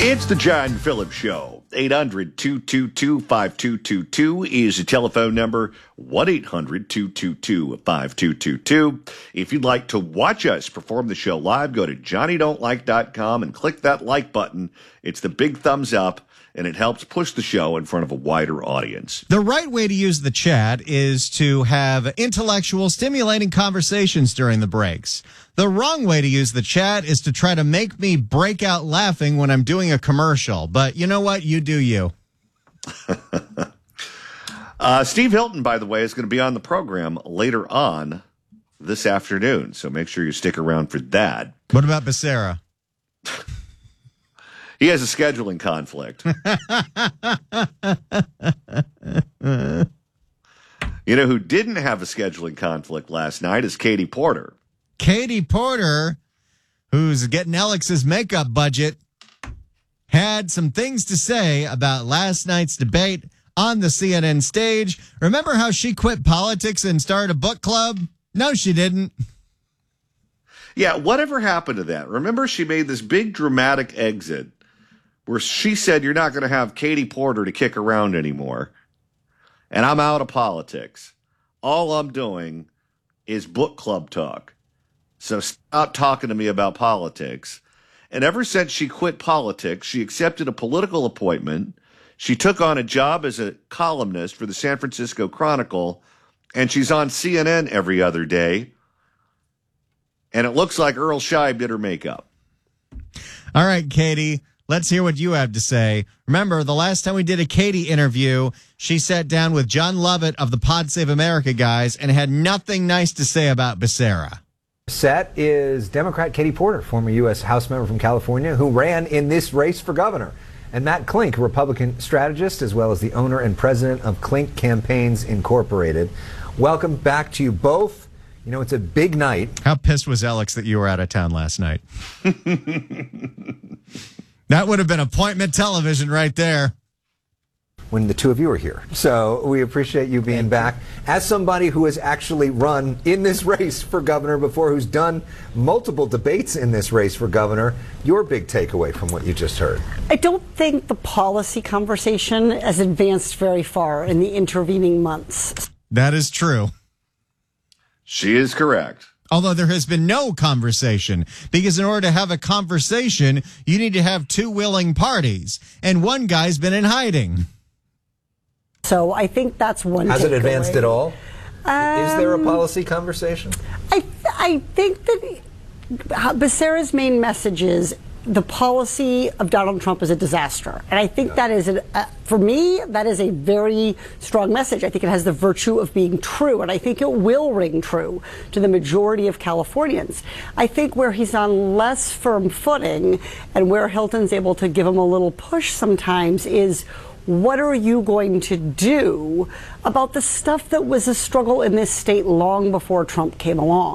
It's the John Phillips Show. 800-222-5222 is the telephone number. 1-800-222-5222. If you'd like to watch us perform the show live, go to johnnydon'tlike.com and click that like button. It's the big thumbs up, and it helps push the show in front of a wider audience. The right way to use the chat is to have intellectual, stimulating conversations during the breaks. The wrong way to use the chat is to try to make me break out laughing when I'm doing a commercial. But you know what? You do you. Steve Hilton, by the way, is going to be on the program later on this afternoon, so make sure you stick around for that. What about Becerra? He has a scheduling conflict. You know who didn't have a scheduling conflict last night is Katie Porter. Katie Porter, who's getting Alex's makeup budget, had some things to say about last night's debate on the CNN stage. Remember how she quit politics and started a book club? No, she didn't. Yeah, whatever happened to that? Remember she made this big dramatic exit where she said, you're not going to have Katie Porter to kick around anymore. And I'm out of politics. All I'm doing is book club talk. So stop talking to me about politics. And ever since she quit politics, she accepted a political appointment. She took on a job as a columnist for the San Francisco Chronicle, and she's on CNN every other day. And it looks like Earl Scheib did her makeup. All right, Katie, let's hear what you have to say. Remember, the last time we did a Katie interview, she sat down with John Lovett of the Pod Save America guys and had nothing nice to say about Becerra. Set is Democrat Katie Porter, former U.S. House member from California, who ran in this race for governor. And Matt Klink, a Republican strategist, as well as the owner and president of Klink Campaigns Incorporated. Welcome back to you both. You know, it's a big night. How pissed was Alex that you were out of town last night? That would have been appointment television right there. When the two of you are here. So we appreciate you being back. As somebody who has actually run in this race for governor before, who's done multiple debates in this race for governor, your big takeaway from what you just heard? I don't think the policy conversation has advanced very far in the intervening months. That is true. She is correct. Although there has been no conversation, because in order to have a conversation, you need to have two willing parties, and one guy's been in hiding. So I think that's one. Has it advanced at all? Is there a policy conversation? I think that Becerra's main message is the policy of Donald Trump is a disaster. And I think that is, for me, that is a very strong message. I think it has the virtue of being true, and I think it will ring true to the majority of Californians. I think where he's on less firm footing and where Hilton's able to give him a little push sometimes is, what are you going to do about the stuff that was a struggle in this state long before Trump came along?